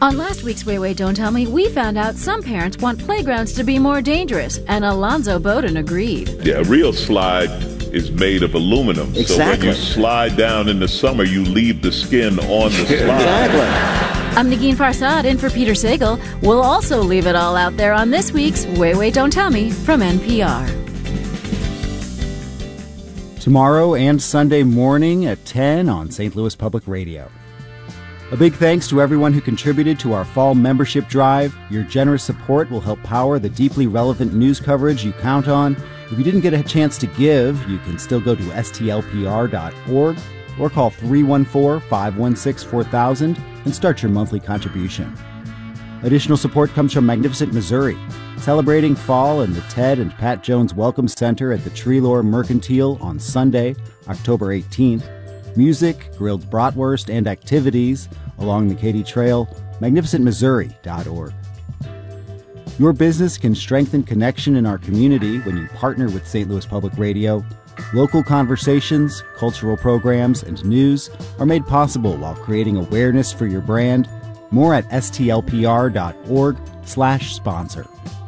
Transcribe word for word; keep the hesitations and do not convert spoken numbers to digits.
On last week's Way Way Don't Tell Me, we found out some parents want playgrounds to be more dangerous, and Alonzo Bowden agreed. Yeah, a real slide is made of aluminum. Exactly. So when you slide down in the summer, you leave the skin on the slide. Exactly. I'm Negin Farsad in for Peter Sagal. We'll also leave it all out there on this week's Way Way Don't Tell Me from N P R. Tomorrow and Sunday morning at ten on Saint Louis Public Radio. A big thanks to everyone who contributed to our fall membership drive. Your generous support will help power the deeply relevant news coverage you count on. If you didn't get a chance to give, you can still go to S T L P R dot org or call three one four, five one six, four thousand and start your monthly contribution. Additional support comes from Magnificent Missouri, celebrating fall in the Ted and Pat Jones Welcome Center at the Treelore Mercantile on Sunday, October eighteenth. Music, grilled bratwurst, and activities along the Katy Trail, magnificent missouri dot org. Your business can strengthen connection in our community when you partner with Saint Louis Public Radio. Local conversations, cultural programs, and news are made possible while creating awareness for your brand. More at S T L P R dot org slash sponsor.